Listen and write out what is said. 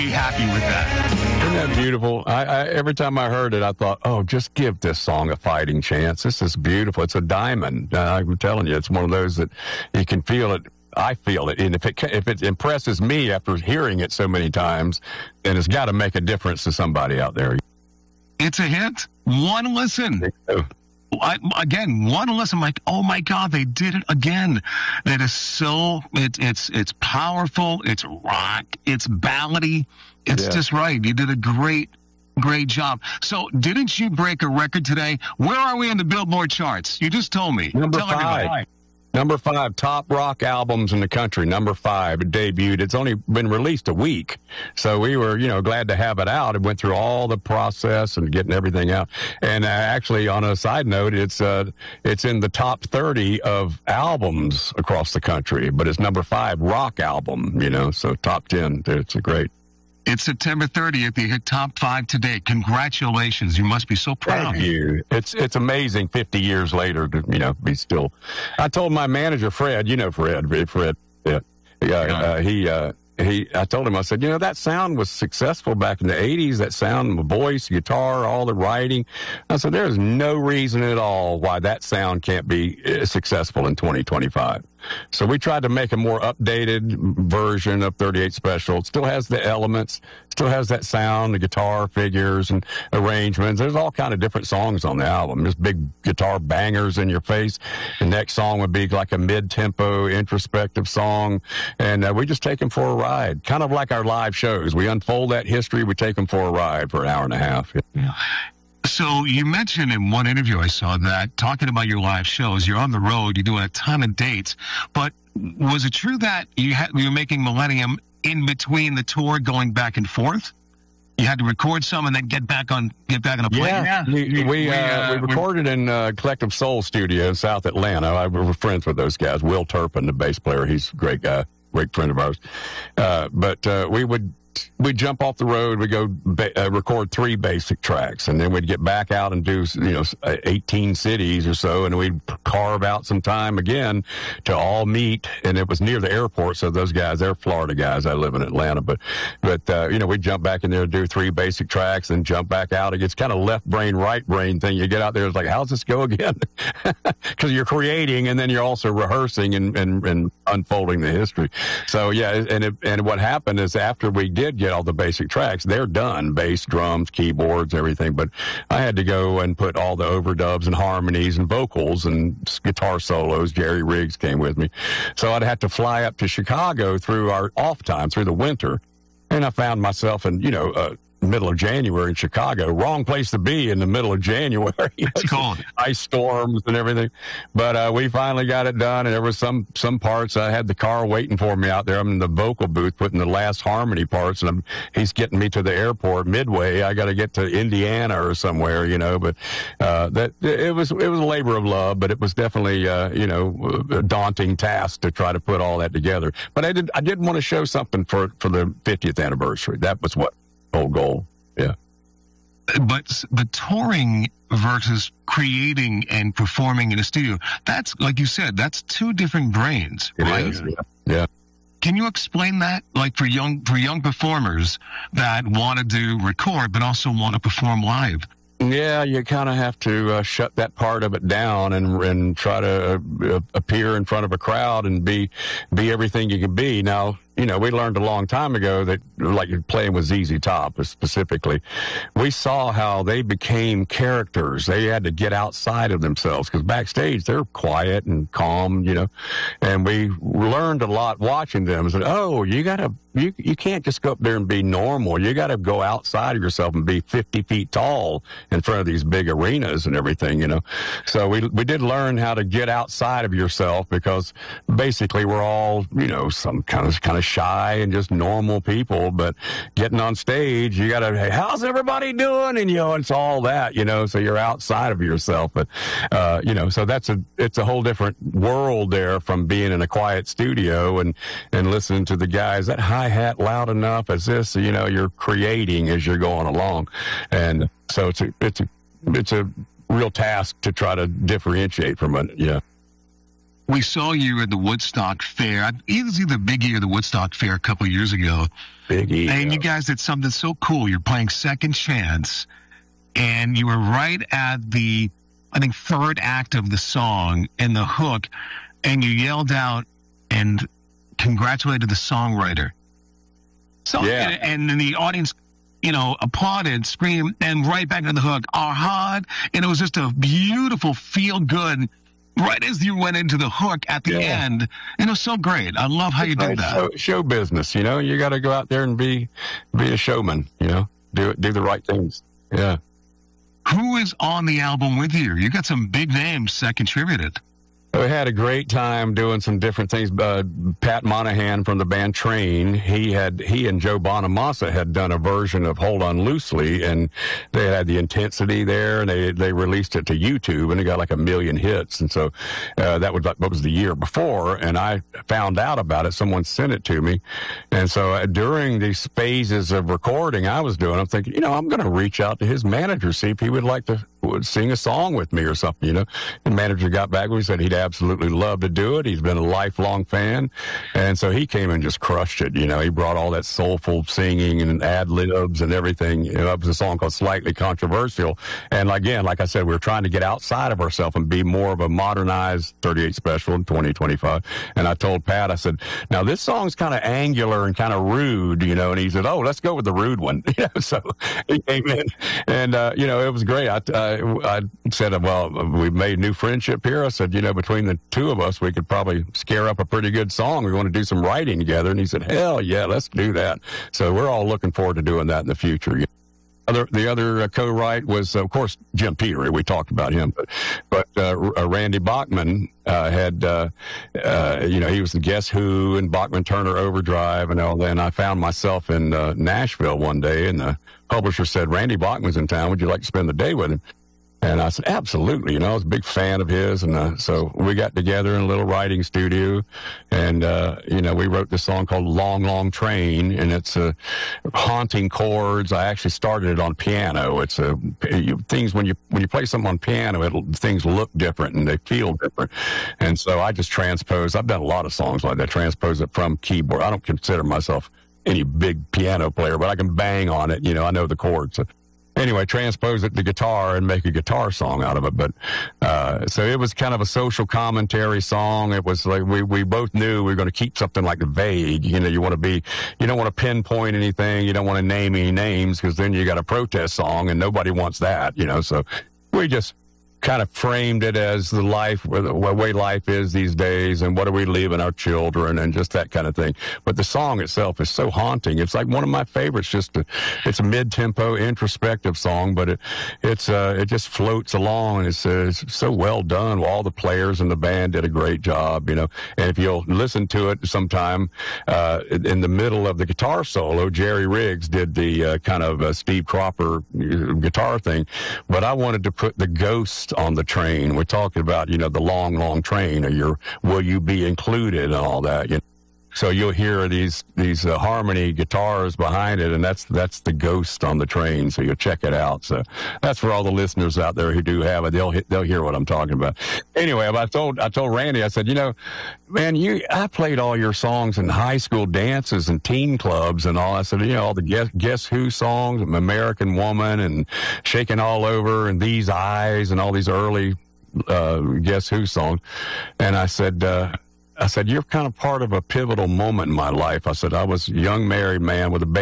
be happy with that. Isn't that beautiful? I every time I heard it, I thought, oh, just give this song a fighting chance. This is beautiful. It's a diamond. I'm telling you, it's one of those that you can feel it. I feel it. And if it impresses me after hearing it so many times, then it's got to make a difference to somebody out there. It's a hit. One listen. Again, one listen. I'm like, oh my God, they did it again. That is so. It's powerful. It's rock. It's ballady. It's just right. You did a great job. So, didn't you break a record today? Where are we in the Billboard charts? You just told me. Number Tell 5. everybody. Number 5, top rock albums in the country. Number 5, it debuted. It's only been released a week. So we were, glad to have it out. It went through all the process and getting everything out. And actually, on a side note, it's in the top 30 of albums across the country, but it's number 5 rock album, so top 10. It's a great. It's September 30th. You hit top 5 today. Congratulations. You must be so proud. Thank you. It's amazing 50 years later to, be still. I told my manager, Fred, Fred. I told him, I said, that sound was successful back in the 80s, that sound, the voice, guitar, all the writing. I said, there's no reason at all why that sound can't be successful in 2025. So we tried to make a more updated version of 38 Special. It still has the elements, still has that sound, the guitar figures and arrangements. There's all kind of different songs on the album. There's big guitar bangers in your face. The next song would be like a mid-tempo, introspective song. And we just take them for a ride, kind of like our live shows. We unfold that history. We take them for a ride for an hour and a half. Yeah. So you mentioned in one interview I saw that talking about your live shows, you're on the road, you're doing a ton of dates, but was it true that you were making Millennium in between the tour going back and forth? You had to record some and then get back on a plane? Yeah. We recorded in Collective Soul Studio in South Atlanta. I was friends with those guys. Will Turpin, the bass player, he's a great guy, great friend of ours. But we'd jump off the road, we'd go record 3 basic tracks, and then we'd get back out and do 18 cities or so, and we'd carve out some time again to all meet. And it was near the airport, so those guys, they're Florida guys. I live in Atlanta, but we'd jump back in there and do 3 basic tracks and jump back out. It gets kind of left brain, right brain thing. You get out there, it's like, how's this go again? Because you're creating, and then you're also rehearsing and unfolding the history. So yeah, and what happened is after we did get all the basic tracks, they're done, bass, drums, keyboards, everything, but I had to go and put all the overdubs and harmonies and vocals and guitar solos. Jerry Riggs came with me, so I'd have to fly up to Chicago through our off time, through the winter, and I found myself in middle of January in Chicago. Wrong place to be in the middle of January. It's cold. Ice storms and everything. But we finally got it done, and there was some parts. I had the car waiting for me out there. I'm in the vocal booth putting the last harmony parts, and he's getting me to the airport midway. I got to get to Indiana or somewhere, But it was a labor of love, but it was definitely a daunting task to try to put all that together. But I did want to show something for the 50th anniversary. That was what whole goal. Yeah. But the touring versus creating and performing in a studio, that's, like you said, that's 2 different brains, right? It is. Yeah. Can you explain that, like for young performers that want to do record but also want to perform live? Yeah, you kind of have to shut that part of it down and try to appear in front of a crowd and be everything you can be. Now, we learned a long time ago that, like playing with ZZ Top specifically, we saw how they became characters. They had to get outside of themselves, because backstage they're quiet and calm, and we learned a lot watching them. And said, oh, you can't just go up there and be normal. You got to go outside of yourself and be 50 feet tall in front of these big arenas and everything, So we did learn how to get outside of yourself, because basically we're all, some kind of shy and just normal people, but getting on stage, you gotta, hey, how's everybody doing? And it's all that, so you're outside of yourself. But so it's a whole different world there from being in a quiet studio and listening to the guys. That hi-hat loud enough? As this, you're creating as you're going along. And so it's a real task to try to differentiate from it. Yeah. we saw you at the Woodstock Fair. It was either Biggie or the Woodstock Fair a couple of years ago. Biggie. And you guys did something so cool. You're playing Second Chance, and you were right at the, I think, third act of the song in the hook, and you yelled out and congratulated the songwriter. So, Yeah. and then the audience, applauded, screamed, and right back into the hook, our heart. And it was just a beautiful feel good right as you went into the hook at the end. And it was so great. I love how you did that. Show business, you got to go out there and be a showman, do the right things. Yeah. Who is on the album with you? You got some big names that contributed. We had a great time doing some different things. Pat Monahan from the band Train, he and Joe Bonamassa had done a version of Hold On Loosely, and they had the intensity there, and they released it to YouTube, and it got like 1 million hits. And so that was the year before, and I found out about it. Someone sent it to me. And so during these phases of recording I was doing, I'm thinking, I'm going to reach out to his manager, see if he would like to sing a song with me or something, The manager got back with me, said he'd absolutely love to do it. He's been a lifelong fan. And so he came and just crushed it. He brought all that soulful singing and ad-libs and everything. It was a song called Slightly Controversial. And again, like I said, we were trying to get outside of ourselves and be more of a modernized 38 Special in 2025. And I told Pat, I said, now this song's kind of angular and kind of rude, and he said, oh, let's go with the rude one. So he came in and, it was great. I said, well, we've made new friendship here. I said, between the two of us, we could probably scare up a pretty good song. We want to do some writing together. And he said, hell yeah, let's do that. So we're all looking forward to doing that in the future. The other co-write was, of course, Jim Petery. We talked about him, but Randy Bachman had, he was the Guess Who and Bachman Turner Overdrive and all that. And I found myself in Nashville one day, and the publisher said, Randy Bachman's in town. Would you like to spend the day with him? And I said, absolutely. I was a big fan of his. And so we got together in a little writing studio, and, we wrote this song called Long, Long Train, and it's haunting chords. I actually started it on piano. It's things when you play something on piano, things look different and they feel different. And so I just transposed. I've done a lot of songs like that, transpose it from keyboard. I don't consider myself any big piano player, but I can bang on it. I know the chords. Anyway, transpose it to guitar and make a guitar song out of it. But so it was kind of a social commentary song. It was like we both knew we were going to keep something like vague. You don't want to pinpoint anything. You don't want to name any names, because then you got a protest song and nobody wants that. So we just kind of framed it as the way life is these days, and what are we leaving our children, and just that kind of thing. But the song itself is so haunting. It's like one of my favorites. It's a mid-tempo, introspective song, but it just floats along, and it's so well done. All the players in the band did a great job, And if you'll listen to it sometime, in the middle of the guitar solo, Jerry Riggs did the kind of Steve Cropper guitar thing, but I wanted to put the ghost on the train. We're talking about, the long, long train, or will you be included and all that, So you'll hear these harmony guitars behind it, and that's the ghost on the train. So you'll check it out. So that's for all the listeners out there who do have it. They'll hear what I'm talking about. Anyway, I told Randy, I said, man, I played all your songs in high school dances and teen clubs and all. I said, all the Guess Who songs, American Woman and Shaking All Over and These Eyes and all these early Guess Who songs. And I said, you're kind of part of a pivotal moment in my life. I said, I was a young married man with a baby.